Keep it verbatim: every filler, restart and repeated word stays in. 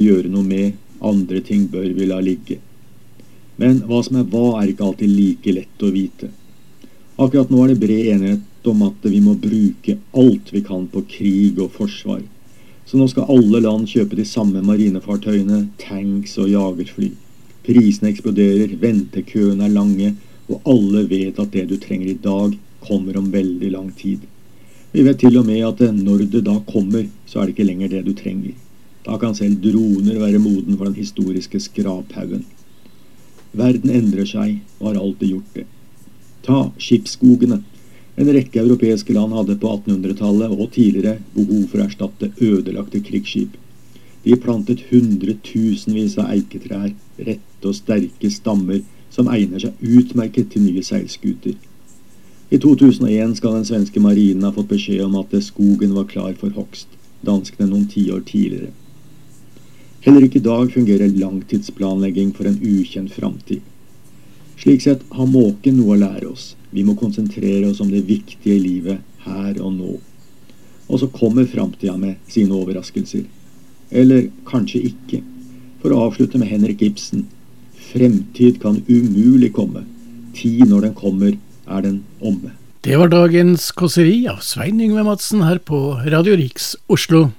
gjøre noe med, andre ting bør vi la ligge. Men hva som er hva er ikke alltid like lett å vite. Akkurat nå er det bred enighet om at vi må bruke alt vi kan på krig og forsvar. Så nå skal alle land kjøpe de samme marinefartøyene, tanks og jagerfly. Prisene eksploderer, ventekøene er lange, og alle vet at det du trenger i dag kommer om veldig lang tid. Vi vet til og med at når det da kommer, så er det ikke lenger det du trenger. Da kan selv droner være moden for den historiske skraphaugen. Verden endrer seg, og har alltid gjort det. Ta skipsskogene. En rekke europeiske land hadde på attenhundretallet og tidligere behov for å erstatte ødelagte krigsskip. De plantet hundretusenvis av eiketrær, rette og sterke stammer som egner seg utmerket til nye seilskuter. I to tusen og en skal den svenske marinen ha fått beskjed om at skogen var klar for hogst, danskene noen tiår tidligere. Heller ikke i dag fungerer langtidsplanlegging for en ukjent framtid. Slik sett har måken noe å lære oss. Vi må konsentrere oss om det viktige i livet her og nå. Og så kommer framtiden med sine overraskelser. Eller kanskje ikke. For å avslutte med Henrik Ibsen. Fremtid kan umulig komme. Tid når den kommer, er den omme. Det var dagens kåseri av Svein Yngve Madsen her på Radio Riks Oslo.